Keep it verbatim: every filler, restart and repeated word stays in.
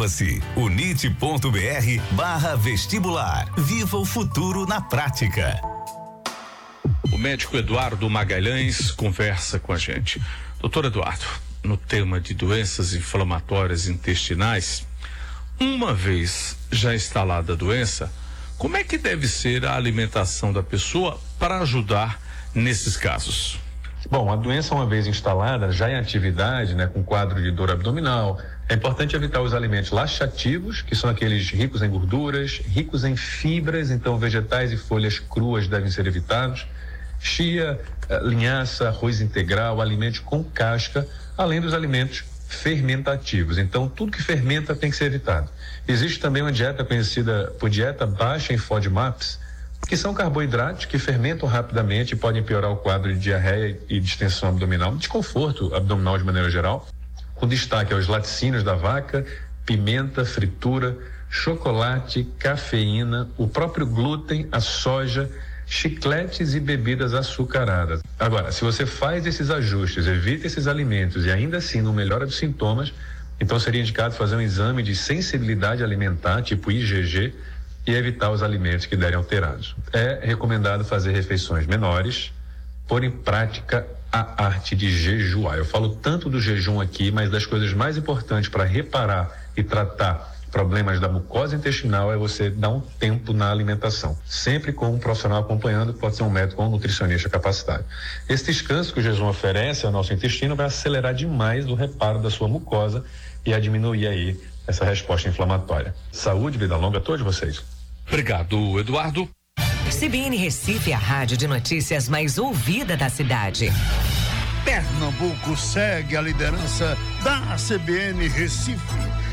Inscreva-se unite.br barra vestibular. Viva o futuro na prática. O médico Eduardo Magalhães conversa com a gente. Doutor Eduardo, no tema de doenças inflamatórias intestinais, uma vez já instalada a doença, como é que deve ser a alimentação da pessoa para ajudar nesses casos? Bom, a doença, uma vez instalada, já em atividade, né, com quadro de dor abdominal, é importante evitar os alimentos laxativos, que são aqueles ricos em gorduras, ricos em fibras, então vegetais e folhas cruas devem ser evitados, chia, linhaça, arroz integral, alimentos com casca, além dos alimentos fermentativos. Então, tudo que fermenta tem que ser evitado. Existe também uma dieta conhecida por dieta baixa em FODMAPs, que são carboidratos que fermentam rapidamente e podem piorar o quadro de diarreia e distensão abdominal, desconforto abdominal de maneira geral, com destaque aos laticínios da vaca, pimenta, fritura, chocolate, cafeína, o próprio glúten, a soja, chicletes e bebidas açucaradas. Agora, se você faz esses ajustes, evita esses alimentos e ainda assim não melhora os sintomas, então seria indicado fazer um exame de sensibilidade alimentar, tipo I G G, e evitar os alimentos que derem alterados. É recomendado fazer refeições menores, pôr em prática a arte de jejuar. Eu falo tanto do jejum aqui, mas das coisas mais importantes para reparar e tratar problemas da mucosa intestinal é você dar um tempo na alimentação, sempre com um profissional acompanhando, pode ser um médico ou um nutricionista capacitado. Esse descanso que o jejum oferece ao nosso intestino vai acelerar demais o reparo da sua mucosa e a diminuir aí essa resposta inflamatória. Saúde, vida longa a todos vocês. Obrigado, Eduardo. C B N Recife, a rádio de notícias mais ouvida da cidade. Pernambuco segue a liderança da C B N Recife